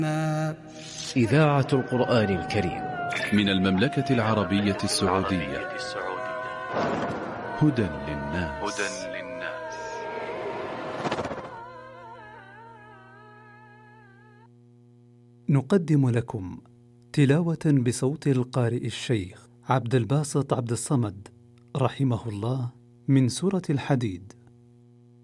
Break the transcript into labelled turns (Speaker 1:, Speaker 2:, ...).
Speaker 1: إذاعة القرآن الكريم
Speaker 2: من المملكة العربية السعودية. هدى للناس.
Speaker 3: نقدم لكم تلاوة بصوت القارئ الشيخ عبد الباسط عبد الصمد رحمه الله من سورة الحديد.